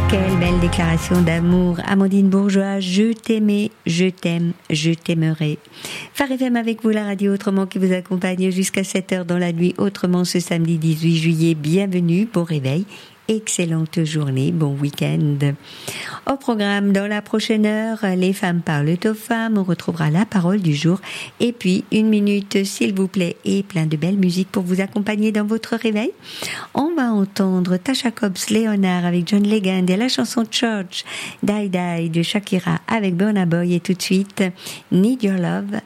Quelle belle déclaration d'amour. Amandine Bourgeois, je t'aimais, je t'aime, je t'aimerai. Phare FM avec vous, la radio autrement qui vous accompagne jusqu'à 7h dans la nuit autrement ce samedi 18 juillet. Bienvenue, bon réveil. Excellente journée, bon week-end. Au programme, dans la prochaine heure, les femmes parlent aux femmes, on retrouvera la parole du jour et puis une minute s'il vous plaît et plein de belles musiques pour vous accompagner dans votre réveil. On va entendre Tasha Cobbs Leonard avec John Legend et la chanson Church Die Die de Shakira avec Burna Boy et tout de suite Need Your Love